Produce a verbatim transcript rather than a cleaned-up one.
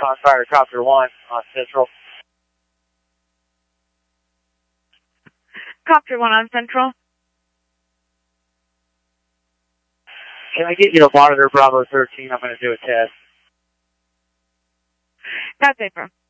Crossfire to Copter one on Central. Copter one on Central. Can I get you to monitor Bravo thirteen? I'm going to do a test. That's safer.